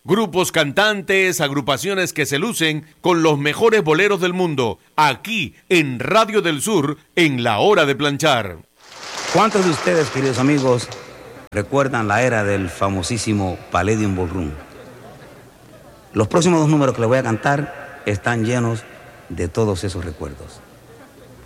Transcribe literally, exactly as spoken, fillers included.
Grupos cantantes, agrupaciones que se lucen con los mejores boleros del mundo, aquí en Radio del Sur, en La Hora de Planchar. ¿Cuántos de ustedes, queridos amigos, recuerdan la era del famosísimo Palladium Ballroom? Los próximos dos números que les voy a cantar están llenos de todos esos recuerdos.